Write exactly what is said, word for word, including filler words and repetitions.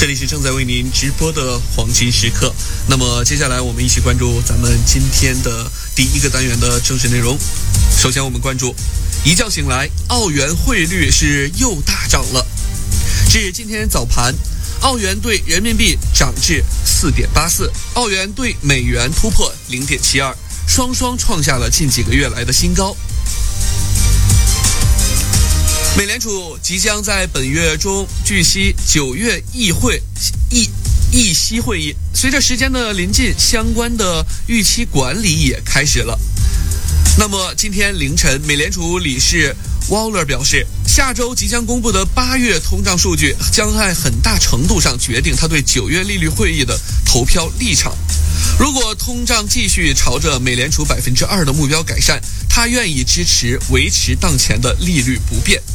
这里是正在为您直播的黄金时刻。那么接下来我们一起关注咱们今天的第一个单元的正式内容。首先我们关注，一觉醒来，澳元汇率是又大涨了。至今天早盘，澳元对人民币涨至 四点八四， 澳元对美元突破 零点七二， 双双创下了近几个月来的新高。美联储即将在本月中举行九月议会议议息会议，随着时间的临近，相关的预期管理也开始了。那么今天凌晨，美联储理事 Waller 表示，下周即将公布的八月通胀数据将在很大程度上决定他对九月利率会议的投票立场。如果通胀继续朝着美联储 百分之二 的目标改善，他愿意支持维持当前的利率不变。